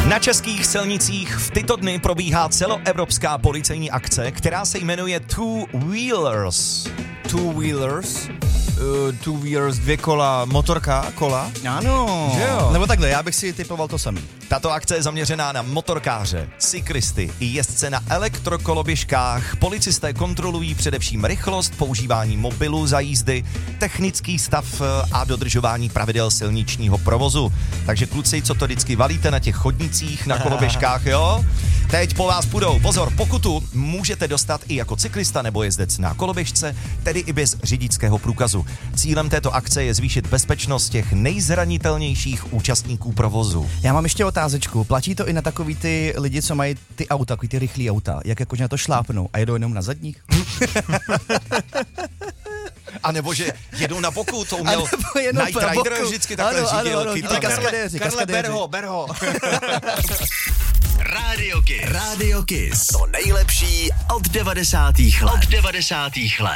Na českých silnicích v tyto dny probíhá celoevropská policejní akce, která se jmenuje Two Wheelers. Two Wheelers, 2 kola, motorka, kola? Ano, že jo? Nebo takhle, já bych si typoval to samý. Tato akce je zaměřená na motorkáře, cyklisty i jezdce na elektrokoloběžkách. Policisté kontrolují především rychlost, používání mobilu za jízdy, technický stav a dodržování pravidel silničního provozu. Takže kluci, co to vždycky valíte na těch chodnicích, na koloběžkách, jo? Teď po vás půjdou. Pozor, pokutu můžete dostat i jako cyklista nebo jezdec na koloběžce, tedy i bez řidičského průkazu. Cílem této akce je zvýšit bezpečnost těch nejzranitelnějších účastníků provozu. Já mám ještě otázečku. Platí to i na takový ty lidi, co mají ty auta, takový ty rychlý auta, jak jakože na to šlápnou a jedou jenom na zadních? A nebo že jedou na boku, to uměl Knight Rider vždycky takhle řídil. Kaskadéři. Berho. Radio Kiss. To nejlepší od 90. let.